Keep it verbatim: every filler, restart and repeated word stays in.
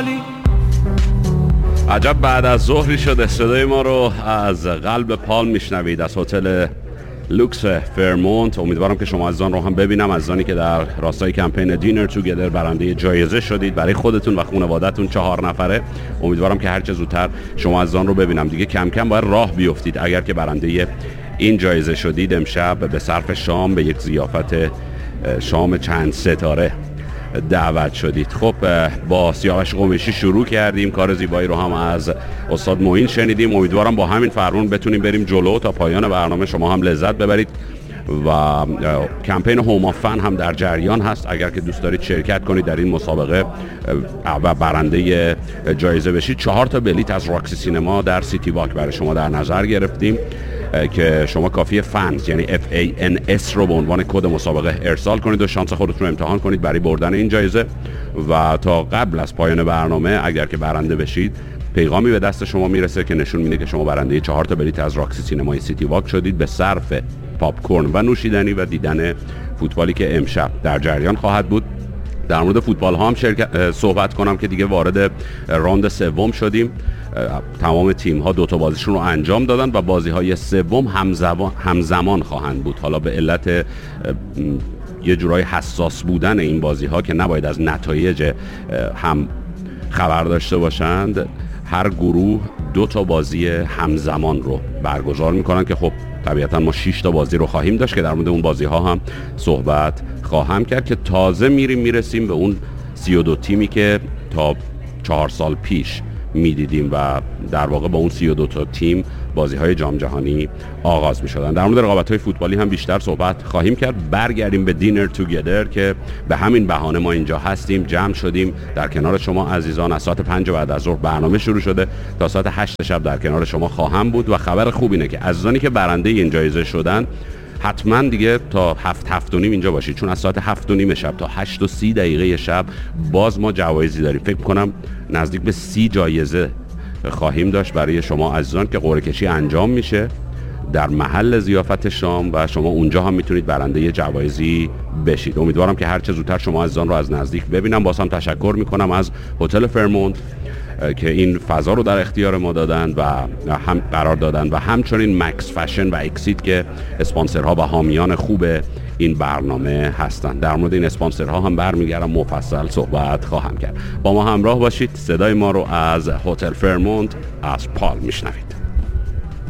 عجب بعد از ظهری شده صدای ما رو از قلب پالم میشنوید، از هتل لوکس فرمونت. امیدوارم که شما عزیزان رو هم ببینم، عزیزانی که در راستای کمپین دینر توگیدر برنده جایزه شدید برای خودتون و خانواده‌تون چهار نفره. امیدوارم که هر چه زودتر شما عزیزان رو ببینم. دیگه کم کم باید راه بیفتید اگر که برنده این جایزه شدید. امشب به صرف شام به یک ضیافت شام چند ستاره دعوت شدید. خب با سیاوش قمیشی شروع کردیم، کار زیبایی رو هم از استاد معین شنیدیم. امیدوارم با همین فرمون بتونیم بریم جلو تا پایان برنامه، شما هم لذت ببرید و کمپین هوم آف فن هم در جریان هست. اگر که دوست دارید شرکت کنید در این مسابقه و برنده جایزه بشید، چهار تا بلیت از راکسی سینما در سیتی واک برای شما در نظر گرفتیم که شما کافیه فنز یعنی اف ای ان اس رو به عنوان کد مسابقه ارسال کنید و شانس خودتون رو امتحان کنید برای بردن این جایزه. و تا قبل از پایان برنامه اگر که برنده بشید، پیغامی به دست شما میرسه که نشون میده که شما برنده چهار تا بلیت از راکسی سینمای سیتی واک شدید به صرف پاپ کورن و نوشیدنی و دیدن فوتبالی که امشب در جریان خواهد بود. در مورد فوتبال ها هم شرکت صحبت کنم که دیگه وارد راند سوم شدیم. تمام تیم ها دو تا بازیشون رو انجام دادن و بازی های سوم همزمان همزمان خواهند بود. حالا به علت یه جورای حساس بودن این بازی ها که نباید از نتایج هم خبر داشته باشند، هر گروه دو تا بازی همزمان رو برگزار میکنن که خب طبیعتا ما شش تا بازی رو خواهیم داشت که در مورد اون بازی ها هم صحبت خواهم کرد که تازه میریم میرسیم به اون سی و دو تیمی که تا چهار سال پیش میدیدیم و در واقع با اون سی و دو تا تیم بازی های جام جهانی آغاز میشدن. در مورد رقابت های فوتبالی هم بیشتر صحبت خواهیم کرد. برگردیم به دینر توگیدر که به همین بهانه ما اینجا هستیم، جمع شدیم در کنار شما عزیزان. از ساعت پنج بعد از ظهر برنامه شروع شده تا ساعت هشت شب در کنار شما خواهم بود و خبر خوب اینه که عزیزانی که برنده این جایزه شدن حتما دیگه تا هفت هفت و نیم اینجا باشید، چون از ساعت هفت و نیم شب تا هشت و سی دقیقه شب باز ما جوایزی داریم. فکر کنم نزدیک به سی جایزه خواهیم داشت برای شما عزیزان که قرعه کشی انجام میشه در محل ضیافت شام و شما اونجا هم میتونید برنده جوایزی بشید. امیدوارم که هر چه زودتر شما عزیزان رو از نزدیک ببینم. باز هم تشکر میکنم از هتل فرمونت که این فضا رو در اختیار ما دادن و هم قرار دادن و همچنین مکس فشن و اکسید که اسپانسرها و حامیان خوب این برنامه هستند. در مورد این اسپانسرها هم برمیگردم مفصل صحبت خواهم کرد. با ما همراه باشید. صدای ما رو از هتل فرمونت از پالم میشنوید.